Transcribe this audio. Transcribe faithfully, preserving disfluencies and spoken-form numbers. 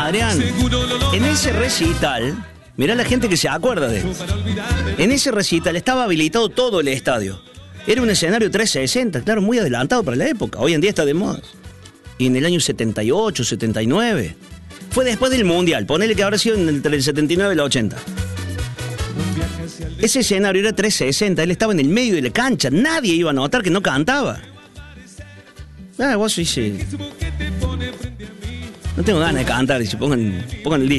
Adrián, en ese recital, mirá la gente que se acuerda de él. En ese recital estaba habilitado todo el estadio. Era un escenario trescientos sesenta, claro, muy adelantado para la época. Hoy en día está de moda. Y en el año setenta y ocho, setenta y nueve. Fue después del Mundial, ponele que habrá sido entre el setenta y nueve y el ochenta. Ese escenario era trescientos sesenta, él estaba en el medio de la cancha, nadie iba a notar que no cantaba. Ah, vos sí, sí. No tengo ganas de cantar, dice, pongan, pongan el disco.